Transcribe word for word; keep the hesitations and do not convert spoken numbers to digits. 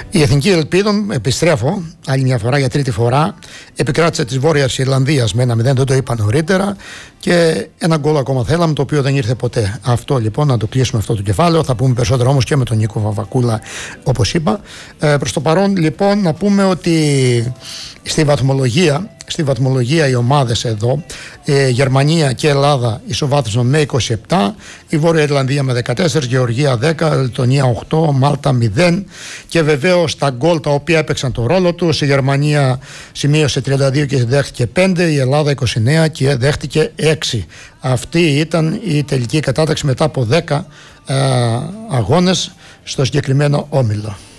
Η Εθνική Ελπίδων, επιστρέφω άλλη μια φορά για τρίτη φορά, επικράτησε της Βόρειας Ιρλανδίας με ένα μηδέν, δεν το είπα νωρίτερα, και ένα γκολ ακόμα θέλαμε, το οποίο δεν ήρθε ποτέ. Αυτό λοιπόν, να το κλείσουμε αυτό το κεφάλαιο. Θα πούμε περισσότερο όμως και με τον Νίκο Βαβακούλα, όπως είπα. Ε, προς το παρόν λοιπόν να πούμε ότι στη βαθμολογία, στη βαθμολογία οι ομάδες εδώ, ε, Γερμανία και Ελλάδα ισοβάθμισαν με είκοσι επτά, η Βόρεια Ιρλανδία με δεκατέσσερα, Γεωργία δέκα, Λετωνία οκτώ, Μάλτα μηδέν, και βεβαίως τα γκολ τα οποία έπαιξαν το ρόλο τους. Η Γερμανία σημείωσε τριάντα δύο και δέχτηκε πέντε, η Ελλάδα είκοσι εννέα και δέχτηκε έξι. Αυτή ήταν η τελική κατάταξη μετά από δέκα ε, αγώνες στο συγκεκριμένο όμιλο.